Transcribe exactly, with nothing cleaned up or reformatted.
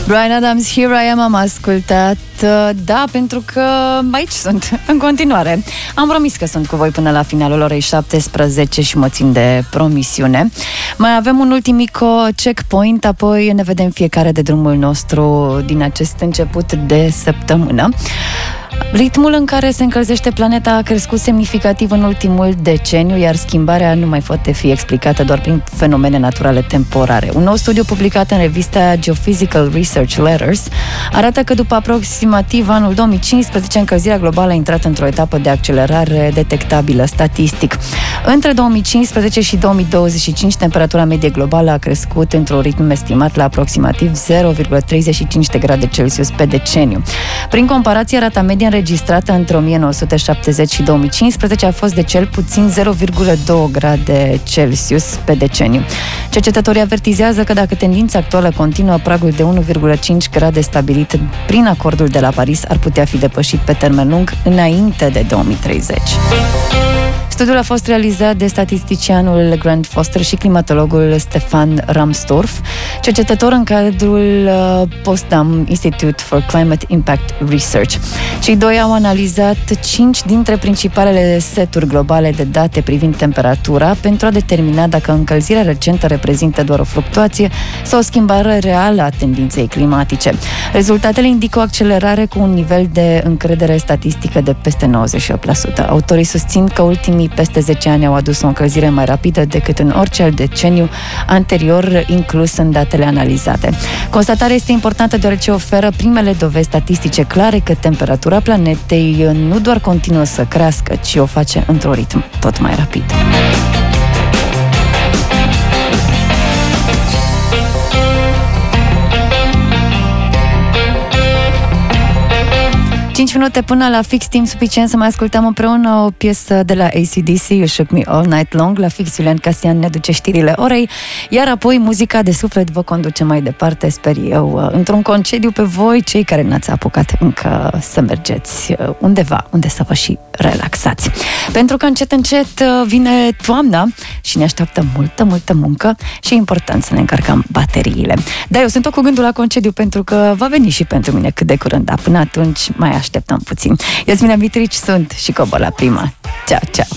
Bryan Adams, Here I Am, am ascultat. Da, pentru că aici sunt, în continuare. Am promis că sunt cu voi până la finalul orei șaptesprezece și mă țin de promisiune. Mai avem un ultimic checkpoint, apoi ne vedem fiecare de drumul nostru din acest început de săptămână. Ritmul în care se încălzește planeta a crescut semnificativ în ultimul deceniu, iar schimbarea nu mai poate fi explicată doar prin fenomene naturale temporare. Un nou studiu publicat în revista Geophysical Research Letters arată că după aproximativ anul două mii cincisprezece, încălzirea globală a intrat într-o etapă de accelerare detectabilă statistic. Între două mii cincisprezece și două mii douăzeci și cinci, temperatura medie globală a crescut într-un ritm estimat la aproximativ zero virgulă treizeci și cinci de grade Celsius pe deceniu. Prin comparație, rata medie înregistrată între o mie nouă sute șaptezeci și două mii cincisprezece a fost de cel puțin zero virgulă doi grade Celsius pe deceniu. Cercetătorii avertizează că dacă tendința actuală continuă, pragul de unu virgulă cinci grade stabilit prin acordul de la Paris ar putea fi depășit pe termen lung înainte de două mii treizeci. Studiul a fost realizat de statisticianul Grant Foster și climatologul Stefan Rahmstorf, cercetător în cadrul Potsdam Institute for Climate Impact Research. Cei doi au analizat cinci dintre principalele seturi globale de date privind temperatura pentru a determina dacă încălzirea recentă reprezintă doar o fluctuație sau o schimbare reală a tendinței climatice. Rezultatele indică o accelerare cu un nivel de încredere statistică de peste nouăzeci și opt la sută. Autorii susțin că ultimii peste zece ani au adus o încălzire mai rapidă decât în orice alt deceniu anterior inclus în datele analizate. Constatarea este importantă deoarece oferă primele dovezi statistice clare că temperatura planetei nu doar continuă să crească, ci o face într-un ritm tot mai rapid. cinci minute până la fix, timp suficient să mai ascultăm împreună o piesă de la A C D C, You Shook Me All Night Long. La fix, Iulian Casian ne duce știrile orei, iar apoi muzica de suflet vă conduce mai departe, sper eu, într-un concediu pe voi, cei care n-ați apucat încă să mergeți undeva unde să vă și relaxați. Pentru că încet, încet vine toamna și ne așteaptă multă, multă muncă și e important să ne încărcăm bateriile. Da, eu sunt tot cu gândul la concediu pentru că va veni și pentru mine cât de curând, dar până atunci mai așteptăm puțin. Iasmina Mitrici sunt și cobor la prima. Ceau, ceau!